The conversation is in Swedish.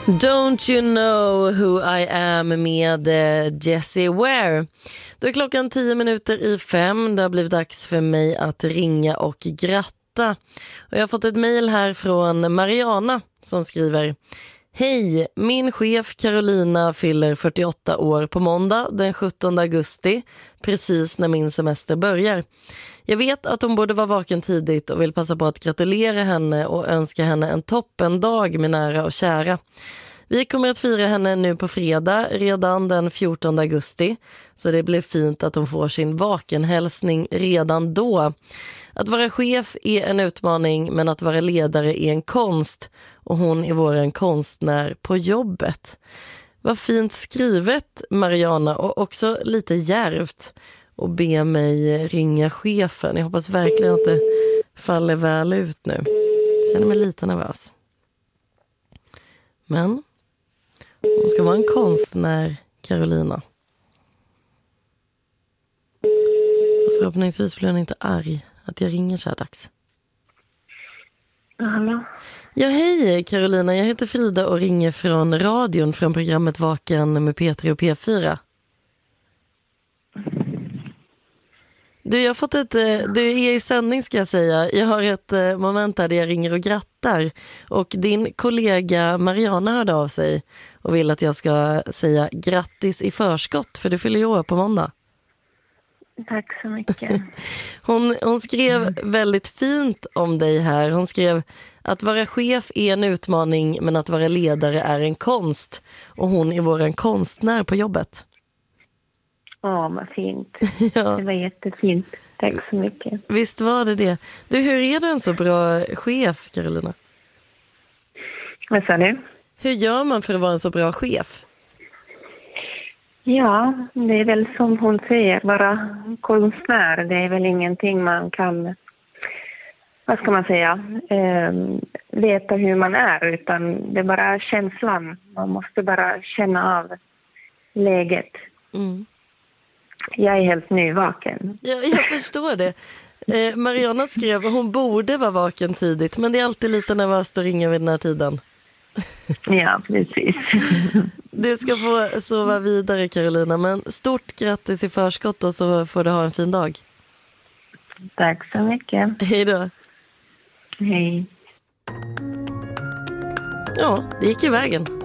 Don't you know who I am med Jessie Ware. Då är klockan 5:10. Det har blivit dags för mig att ringa och gratta. Och jag har fått ett mejl här från Mariana som skriver: Hej, min chef Carolina fyller 48 år på måndag den 17 augusti, precis när min semester börjar. Jag vet att hon borde vara vaken tidigt och vill passa på att gratulera henne och önska henne en toppendag med nära och kära. Vi kommer att fira henne nu på fredag, redan den 14 augusti, så det blir fint att hon får sin vakenhälsning redan då. Att vara chef är en utmaning, men att vara ledare är en konst, och hon är våran konstnär på jobbet. Vad fint skrivet, Mariana, och också lite djärvt och be mig ringa chefen. Jag hoppas verkligen att det faller väl ut nu. Jag känner mig lite nervös. Men hon ska vara en konstnär, Carolina. Så förhoppningsvis blir hon inte arg att jag ringer så här dags. Hallå? Ja, hej Carolina. Jag heter Frida och ringer från radion från programmet Vaken med P3 och P4. Du, jag har fått du är i sändning, ska jag säga. Jag har ett moment där jag ringer och grattar. Och din kollega Mariana hörde av sig och vill att jag ska säga grattis i förskott, för du fyller ju år på måndag. Tack så mycket. Hon skrev väldigt fint om dig här. Hon skrev att vara chef är en utmaning, men att vara ledare är en konst. Och hon är våran konstnär på jobbet. Vad fint. Ja. Det var jättefint. Tack så mycket. Visst var det. Du, hur är du en så bra chef, Carolina? Vad sa du? Hur gör man för att vara en så bra chef? Ja, det är väl som hon säger, vara konstnär. Det är väl ingenting man kan, vad ska man säga, veta hur man är. Utan det är bara känslan. Man måste bara känna av läget. Mm. Jag är helt nyvaken. Ja, jag förstår det. Mariana skrev att hon borde vara vaken tidigt, men det är alltid lite nervöst att ringa vid den här tiden. Ja, precis. Du ska få sova vidare, Carolina, men stort grattis i förskott, och så får du ha en fin dag. Tack så mycket. Hej då. Hej. Ja, det gick ju vägen.